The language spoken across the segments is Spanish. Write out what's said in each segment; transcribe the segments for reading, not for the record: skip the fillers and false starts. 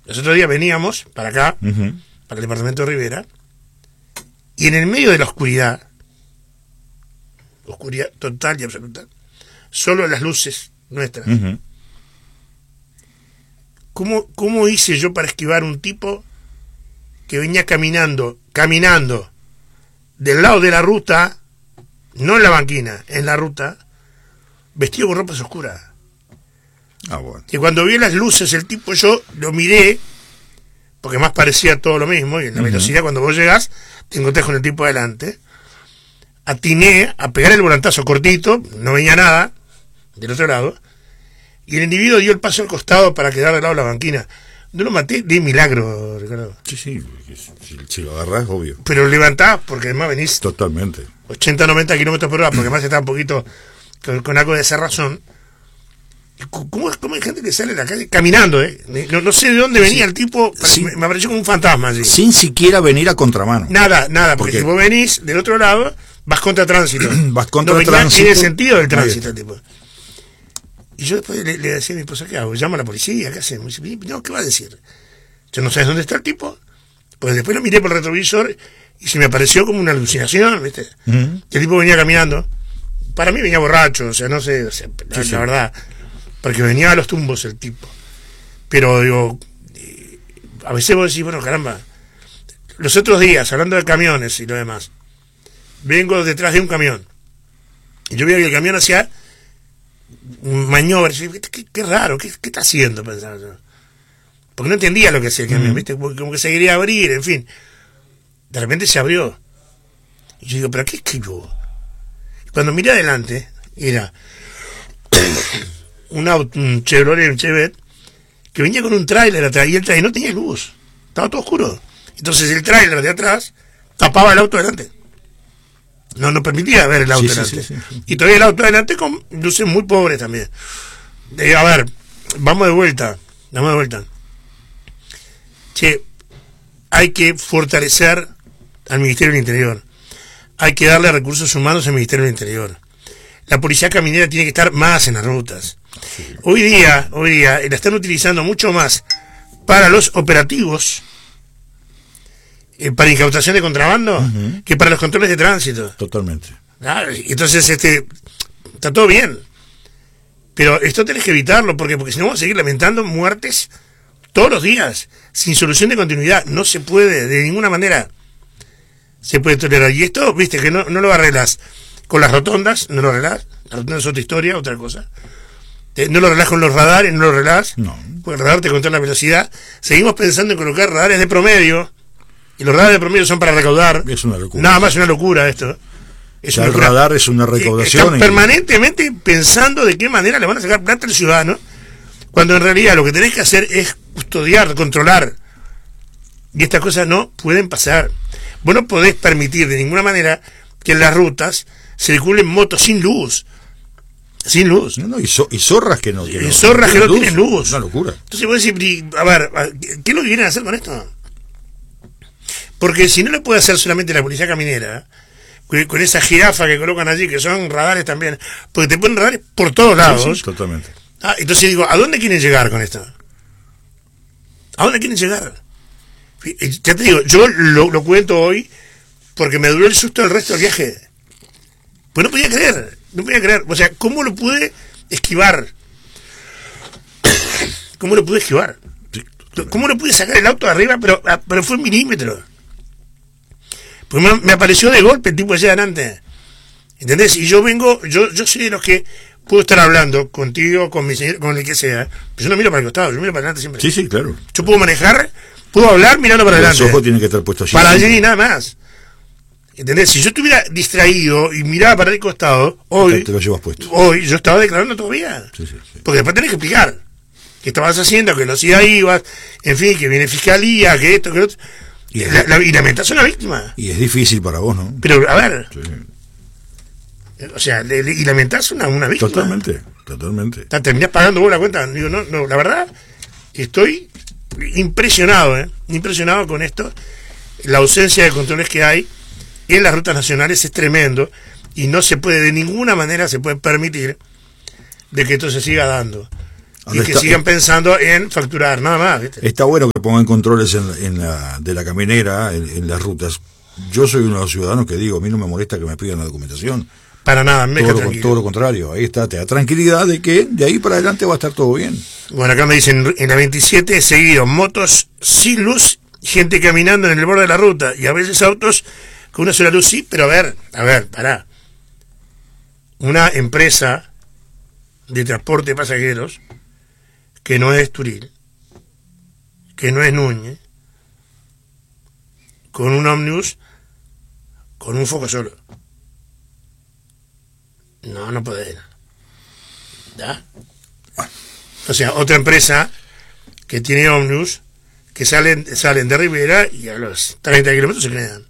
Los otros días veníamos para acá, para el departamento de Rivera, y en el medio de la oscuridad total y absoluta, solo las luces nuestras. ¿Cómo hice yo para esquivar un tipo que venía caminando del lado de la ruta, no en la banquina, en la ruta, vestido con ropas oscuras? Bueno. Y cuando vi las luces, el tipo, yo lo miré, porque más parecía todo lo mismo, y en la velocidad, cuando vos llegás, te encontrás con el tipo adelante. Atiné a pegar el volantazo cortito, no venía nada del otro lado, y el individuo dio el paso al costado para quedar del lado de la banquina. No lo maté de milagro, Ricardo. Sí, si lo agarrás, obvio. Pero lo levantás, porque además venís totalmente 80, 90 kilómetros por hora, porque además está un poquito con algo de cerrazón. ¿Cómo hay gente que sale a la calle caminando? No sé de dónde venía el tipo, me apareció como un fantasma allí. Sin siquiera venir a contramano. Nada, porque si vos venís del otro lado, vas contra tránsito. Vas contra no tránsito. tiene sentido el tránsito, el tipo. Y yo después le decía a mi esposa, ¿qué hago? ¿Llamo a la policía? ¿Qué hacemos? Y dice, no, ¿qué va a decir? Yo no sabes dónde está el tipo. Pues después lo miré por el retrovisor y se me apareció como una alucinación, ¿viste? Y el tipo venía caminando. Para mí venía borracho, o sea, no sé, la verdad. Porque venía a los tumbos el tipo. Pero digo, a veces vos decís, bueno, caramba, los otros días, hablando de camiones y lo demás, vengo detrás de un camión. Y yo veo que el camión hacía maniobras. Qué raro, ¿qué está haciendo? Pensaba yo. Porque no entendía lo que hacía el camión, ¿viste? Como que se quería abrir, en fin. De repente se abrió. Y yo digo, ¿pero qué escribo? Y cuando miré adelante, era un Chevrolet, un Chevette, que venía con un tráiler atrás, y el tráiler no tenía luz, estaba todo oscuro. Entonces el tráiler de atrás tapaba el auto delante, no permitía ver el auto delante. Sí. Y todavía el auto delante con luces muy pobres también. A ver, vamos de vuelta. Che, hay que fortalecer al Ministerio del Interior, hay que darle recursos humanos al Ministerio del Interior. La policía caminera tiene que estar más en las rutas. Hoy día la están utilizando mucho más para los operativos, para incautación de contrabando, que para los controles de tránsito. Totalmente. Entonces, está todo bien. Pero esto tenés que evitarlo, porque si no vamos a seguir lamentando muertes todos los días, sin solución de continuidad. No se puede, de ninguna manera se puede tolerar. Y esto, viste, que no lo arreglas con las rotondas, no lo arreglás. La rotonda es otra historia, otra cosa. No lo arreglás con los radares, no lo arreglás. No. Porque el radar te controla la velocidad. Seguimos pensando en colocar radares de promedio, y los radares de promedio son para recaudar. Es una locura. Nada más una locura esto. El radar es una recaudación. Están permanentemente pensando de qué manera le van a sacar plata al ciudadano, cuando en realidad lo que tenés que hacer es custodiar, controlar. Y estas cosas no pueden pasar. Vos no podés permitir de ninguna manera que en las rutas circulen motos sin luz. Sin luz. Y zorras que no tienen luz. Zorras que no tienen luz. Una locura. Entonces vos decís, a ver, ¿qué es lo que vienen a hacer con esto? Porque si no lo puede hacer solamente la policía caminera, con esa jirafa que colocan allí, que son radares también, porque te ponen radares por todos lados. Sí, totalmente. Entonces digo, ¿a dónde quieren llegar con esto? ¿A dónde quieren llegar? Ya te digo, yo lo cuento hoy porque me duró el susto del resto del viaje. Pues no podía creer. O sea, ¿cómo lo pude esquivar? ¿Cómo lo pude sacar el auto de arriba? Pero fue un milímetro. Pues me apareció de golpe el tipo allá adelante. ¿Entendés? Y yo soy de los que puedo estar hablando contigo, con mi señor, con el que sea, pero yo no miro para el costado, yo miro para adelante siempre. Sí, claro. Yo puedo manejar, puedo hablar mirando para adelante. Los ojos tienen que estar puestos allí. Para allí y nada más. ¿Entendés? Si yo estuviera distraído y miraba para el costado, hoy te lo llevas puesto. Hoy yo estaba declarando todavía. Sí. Porque después tenés que explicar qué estabas haciendo, que no hacías ibas, en fin, que viene fiscalía, que esto, que lo otro. Y lamentás a una víctima. Y es difícil para vos, ¿no? Pero, a ver. Sí. O sea, y lamentás a una víctima. Totalmente. Terminás pagando vos la cuenta. Digo, no, la verdad, estoy impresionado con esto. La ausencia de controles que hay en las rutas nacionales es tremendo, y no se puede, de ninguna manera se puede permitir de que esto se siga dando. y que sigan pensando en facturar, nada más, ¿viste? Está bueno que pongan controles de la caminera, en las rutas. Yo soy uno de los ciudadanos que digo, a mí no me molesta que me pidan la documentación. Para nada, me deja tranquilo. Todo lo contrario, ahí está, te da tranquilidad de que de ahí para adelante va a estar todo bien. Bueno, acá me dicen, en la 27 seguido, motos sin luz, gente caminando en el borde de la ruta, y a veces autos con una sola luz, sí, pero a ver, pará. Una empresa de transporte de pasajeros, que no es Turil, que no es Núñez, con un ómnibus, con un foco solo. No puede. ¿Ya? O sea, otra empresa que tiene ómnibus, que salen de Rivera y a los 30 kilómetros se quedan.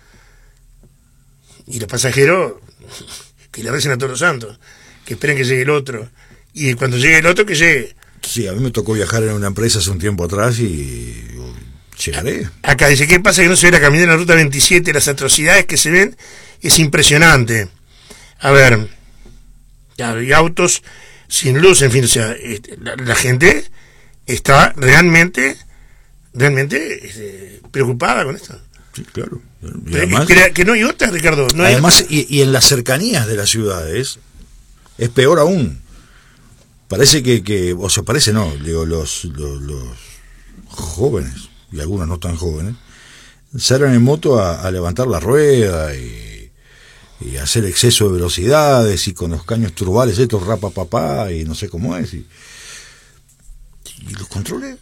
Y los pasajeros, que le recen a todos los santos, que esperen que llegue el otro. Y cuando llegue el otro, que llegue. Sí, a mí me tocó viajar en una empresa hace un tiempo atrás y llegaré. Acá dice, ¿qué pasa que no se ve la caminera en la ruta 27? Las atrocidades que se ven es impresionante. A ver, hay autos sin luz, en fin, o sea, la gente está realmente preocupada con esto. Sí, claro. Y además, que no hay otra, Ricardo. No además, hay... y en las cercanías de las ciudades es peor aún. Parece o sea, parece no, digo, los jóvenes, y algunos no tan jóvenes, salen en moto a levantar la rueda y hacer exceso de velocidades y con los caños turbales estos rapa papá y no sé cómo es y los controles.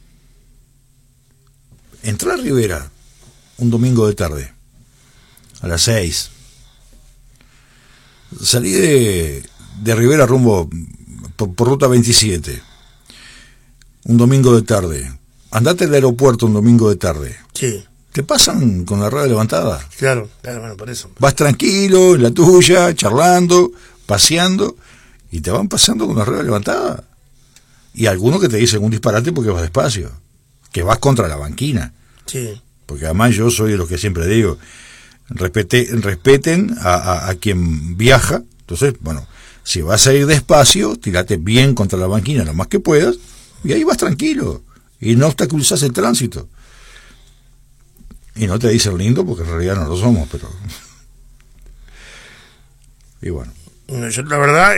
Entré a Rivera un domingo de tarde a las 6, salí de Rivera rumbo por ruta 27 un domingo de tarde, andate al aeropuerto un domingo de tarde, sí, te pasan con la rueda levantada. Claro, bueno, por eso. Vas tranquilo, en la tuya, charlando, paseando, y te van pasando con la rueda levantada. Y algunos que te dicen un disparate porque vas despacio, que vas contra la banquina. Sí. Porque además yo soy de los que siempre digo, respeten a quien viaja. Entonces, bueno, si vas a ir despacio, tírate bien contra la banquina lo más que puedas, y ahí vas tranquilo, y no obstaculizás el tránsito. Y no te dicen lindo porque en realidad no lo somos, pero... Y bueno. Yo la verdad,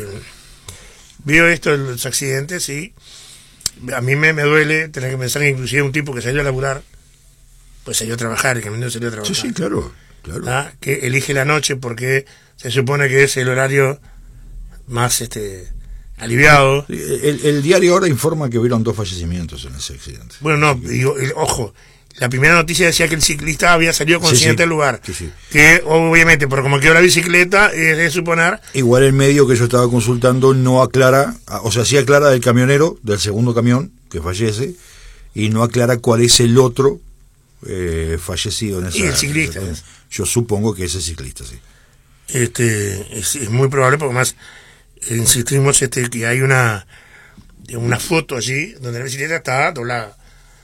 veo esto de los accidentes y a mí me duele tener que pensar que inclusive un tipo que salió a laburar, pues salió a trabajar, el camionero salió a trabajar. Sí, claro. Que elige la noche porque se supone que es el horario más aliviado. El diario ahora informa que hubieron 2 fallecimientos en ese accidente. Bueno, no, digo, ojo, la primera noticia decía que el ciclista había salido consciente del lugar. Sí. Que obviamente, por como quedó la bicicleta, es de suponer... Igual el medio que yo estaba consultando no aclara, o sea, sí aclara del camionero, del segundo camión que fallece, y no aclara cuál es el otro fallecido en esa... Y el ciclista. Yo supongo que es el ciclista, sí. Es muy probable, porque más insistimos que hay una foto allí donde la bicicleta está doblada.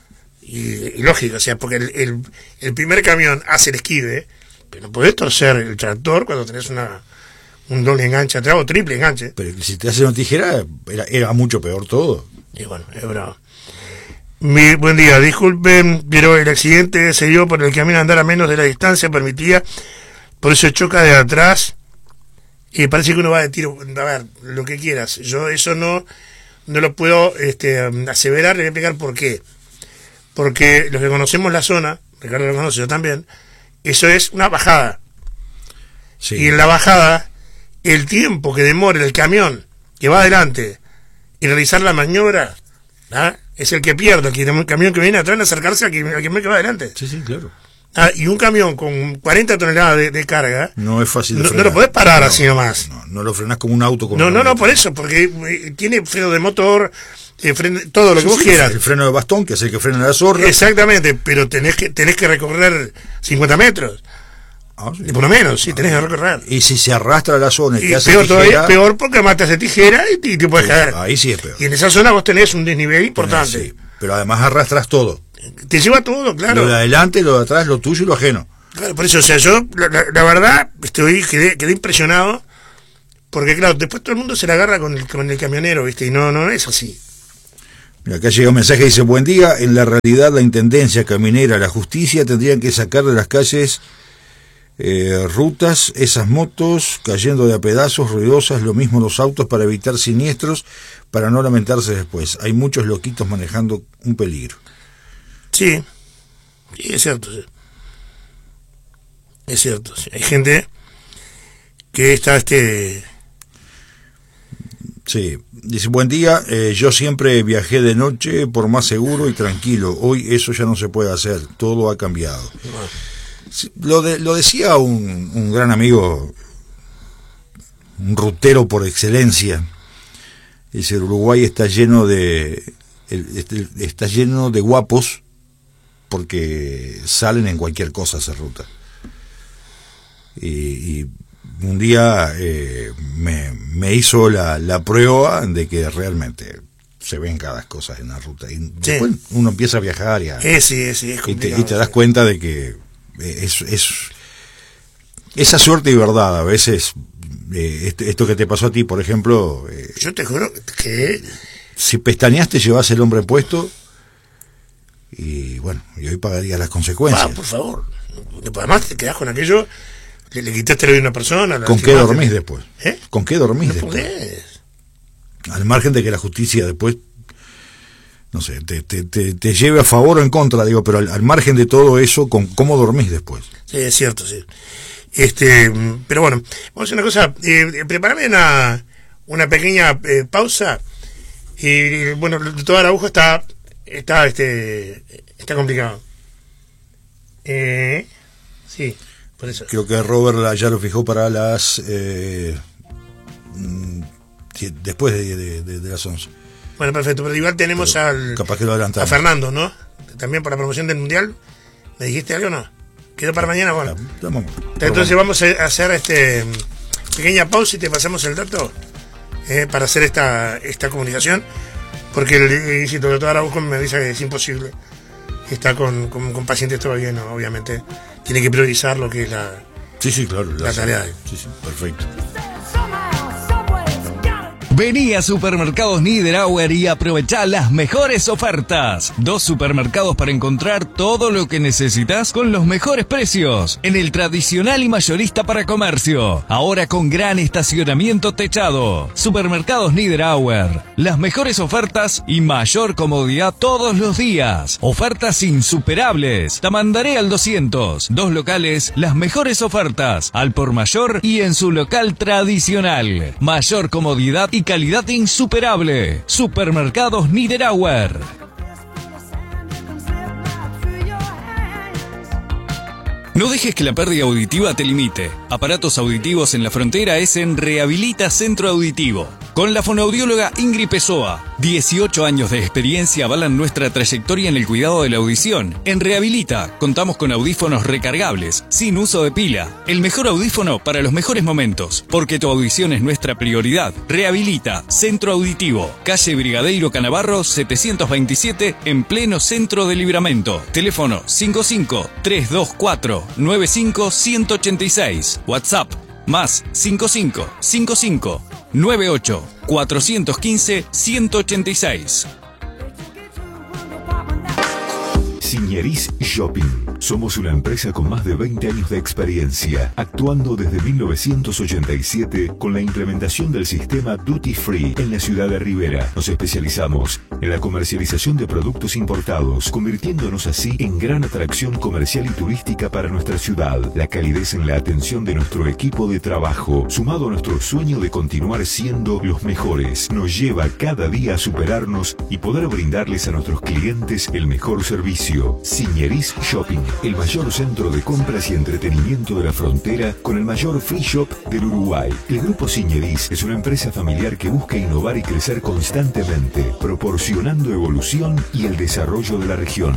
Y lógico, o sea, porque el primer camión hace el esquive, pero no podés torcer el tractor cuando tenés un doble enganche atrás o triple enganche. Pero si te hacen una tijera, era mucho peor todo. Y bueno, es bravo. Buen día, disculpen, pero el accidente se dio por el camión andar a menos de la distancia permitida, por eso choca de atrás y parece que uno va de tiro. A ver, lo que quieras, yo eso no lo puedo aseverar, le voy a explicar por qué. Porque los que conocemos la zona, Ricardo lo conoce, yo también, eso es una bajada. Sí. Y en la bajada, el tiempo que demore el camión que va adelante y realizar la maniobra, es el que pierde, el camión que viene atrás en acercarse al camión que va adelante. Sí, claro. Y un camión con 40 toneladas de carga, no es fácil de frenar. No lo podés parar así nomás. No lo frenás como un auto. No, por eso, porque tiene freno de motor, todo lo que vos quieras. El freno de bastón, que es el que frena la zorra. Exactamente, pero tenés que recorrer 50 metros. Sí. Por lo menos, sí, tenés que recorrer. Y si se arrastra la zona y te hace peor tijera, todavía, peor porque matas de tijera y te puedes caer. Ahí sí es peor. Y en esa zona vos tenés un desnivel importante. Sí, pero además arrastras todo. Te lleva todo, claro. Lo de adelante, lo de atrás, lo tuyo y lo ajeno. Claro, por eso, o sea, yo, la verdad, quedé impresionado Porque claro, después todo el mundo se la agarra con el camionero, ¿viste? Y no es así. Mira, acá llega un mensaje, dice: buen día, en la realidad la Intendencia Caminera, la Justicia tendrían que sacar de las calles rutas, esas motos cayendo de a pedazos, ruidosas, lo mismo los autos, para evitar siniestros, para no lamentarse después. Hay muchos loquitos manejando, un peligro. Sí, es cierto. Sí. Es cierto. Sí. Hay gente que está Sí, dice: buen día, yo siempre viajé de noche por más seguro y tranquilo. Hoy eso ya no se puede hacer, todo ha cambiado. Sí, lo decía un gran amigo, un rutero por excelencia. Dice: Uruguay está lleno de guapos porque salen en cualquier cosa a hacer ruta. Y un día me hizo la prueba de que realmente se ven cada cosa en la ruta. Y después uno empieza a viajar sí, es y te das cuenta de que es esa suerte y verdad. A veces esto que te pasó a ti, por ejemplo, yo te juro que si pestañaste llevas el hombre puesto y bueno, y hoy pagarías las consecuencias. Por favor. Además te quedás con aquello. Le quitaste la vida a una persona. ¿Con qué dormís después? ¿Eh? ¿Con qué dormís después? Podés. Al margen de que la justicia después, no sé, te lleve a favor o en contra, digo, pero al margen de todo eso, ¿cómo dormís después? Sí, es cierto, sí. Pero bueno, vamos a hacer una cosa. Prepárame una pequeña pausa. Y bueno, toda Araujo está complicado. Sí. Por eso. Creo que Robert ya lo fijó para las después de las 11. Bueno, perfecto, pero igual tenemos capaz que lo adelantamos. A Fernando, ¿no? También para la promoción del Mundial. ¿Me dijiste algo o no? ¿Quedó para mañana? Bueno. Entonces vamos a hacer pequeña pausa y te pasamos el dato para hacer esta comunicación, porque el Instituto de Araujo me dice que es imposible. Está con pacientes todavía, no, obviamente tiene que priorizar lo que es la claro, la tarea. Sí, perfecto. Vení a Supermercados Niederauer y aprovechá las mejores ofertas. 2 supermercados para encontrar todo lo que necesitas con los mejores precios. En el tradicional y mayorista para comercio. Ahora con gran estacionamiento techado. Supermercados Niederauer. Las mejores ofertas y mayor comodidad todos los días. Ofertas insuperables. Tamandaré al 200. 2 locales, las mejores ofertas. Al por mayor y en su local tradicional. Mayor comodidad y calidad insuperable. Supermercados Niederauer. No dejes que la pérdida auditiva te limite. Aparatos auditivos en la frontera es en Rehabilita Centro Auditivo. Con la fonoaudióloga Ingrid Pessoa. 18 años de experiencia avalan nuestra trayectoria en el cuidado de la audición. En Rehabilita contamos con audífonos recargables, sin uso de pila. El mejor audífono para los mejores momentos. Porque tu audición es nuestra prioridad. Rehabilita Centro Auditivo. Calle Brigadeiro Canavarro 727 en pleno centro de Libramento. Teléfono 55-324-95186. WhatsApp más 55-98-415-186. Signeris Shopping. Somos una empresa con más de 20 años de experiencia, actuando desde 1987 con la implementación del sistema Duty Free en la ciudad de Rivera. Nos especializamos en la comercialización de productos importados, convirtiéndonos así en gran atracción comercial y turística para nuestra ciudad. La calidez en la atención de nuestro equipo de trabajo, sumado a nuestro sueño de continuar siendo los mejores, nos lleva cada día a superarnos y poder brindarles a nuestros clientes el mejor servicio. Signeris Shopping, el mayor centro de compras y entretenimiento de la frontera, con el mayor free shop del Uruguay. El Grupo Signeris es una empresa familiar que busca innovar y crecer constantemente, proporcionando evolución y el desarrollo de la región.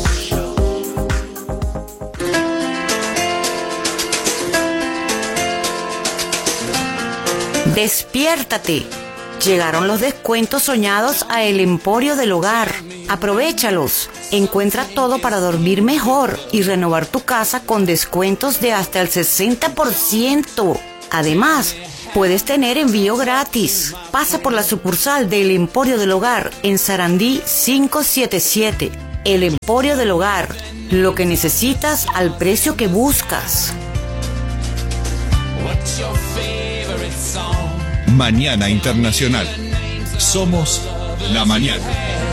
Despiértate. Llegaron los descuentos soñados a El Emporio del Hogar. Aprovéchalos. Encuentra todo para dormir mejor y renovar tu casa con descuentos de hasta el 60%. Además, puedes tener envío gratis. Pasa por la sucursal del Emporio del Hogar en Sarandí 577. El Emporio del Hogar, lo que necesitas al precio que buscas. Mañana Internacional. Somos la mañana.